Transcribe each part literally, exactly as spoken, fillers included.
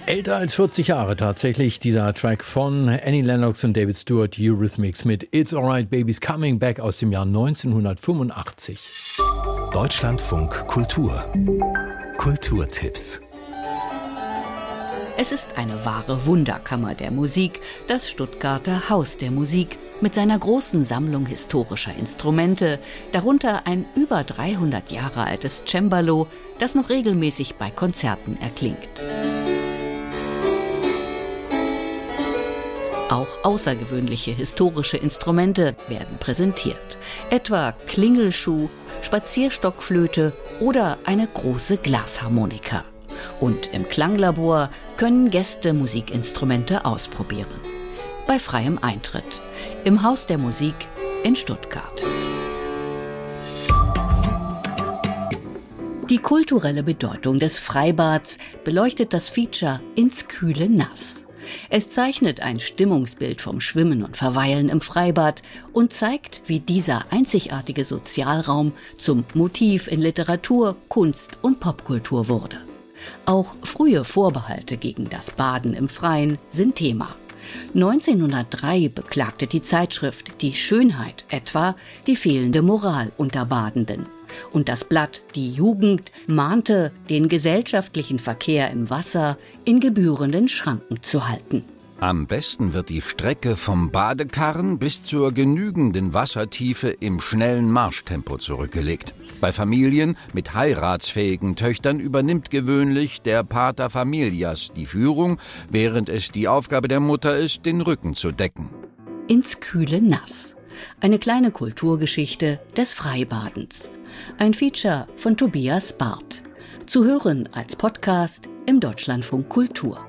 Älter als vierzig Jahre tatsächlich, dieser Track von Annie Lennox und David Stewart, Eurythmics mit It's Alright Baby's Coming Back aus dem Jahr neunzehnhundertfünfundachtzig. Deutschlandfunk Kultur. Kulturtipps. Es ist eine wahre Wunderkammer der Musik, das Stuttgarter Haus der Musik, mit seiner großen Sammlung historischer Instrumente, darunter ein über dreihundert Jahre altes Cembalo, das noch regelmäßig bei Konzerten erklingt. Auch außergewöhnliche historische Instrumente werden präsentiert, etwa Klingelschuh, Spazierstockflöte oder eine große Glasharmonika. Und im Klanglabor können Gäste Musikinstrumente ausprobieren. Bei freiem Eintritt im Haus der Musik in Stuttgart. Die kulturelle Bedeutung des Freibads beleuchtet das Feature Ins kühle Nass. Es zeichnet ein Stimmungsbild vom Schwimmen und Verweilen im Freibad und zeigt, wie dieser einzigartige Sozialraum zum Motiv in Literatur, Kunst und Popkultur wurde. Auch frühe Vorbehalte gegen das Baden im Freien sind Thema. neunzehnhundertdrei beklagte die Zeitschrift Die Schönheit etwa die fehlende Moral unter Badenden. Und das Blatt Die Jugend mahnte, den gesellschaftlichen Verkehr im Wasser in gebührenden Schranken zu halten. Am besten wird die Strecke vom Badekarren bis zur genügenden Wassertiefe im schnellen Marschtempo zurückgelegt. Bei Familien mit heiratsfähigen Töchtern übernimmt gewöhnlich der Pater Familias die Führung, während es die Aufgabe der Mutter ist, den Rücken zu decken. Ins kühle Nass. Eine kleine Kulturgeschichte des Freibadens. Ein Feature von Tobias Barth. Zu hören als Podcast im Deutschlandfunk Kultur.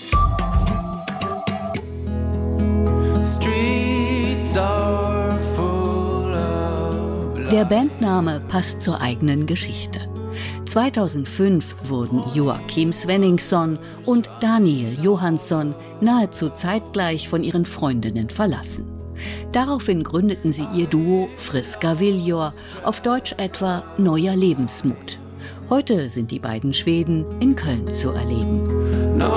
Der Bandname passt zur eigenen Geschichte. zweitausendfünf wurden Joakim Svenningsson und Daniel Johansson nahezu zeitgleich von ihren Freundinnen verlassen. Daraufhin gründeten sie ihr Duo Friska Viljor, auf Deutsch etwa Neuer Lebensmut. Heute sind die beiden Schweden in Köln zu erleben.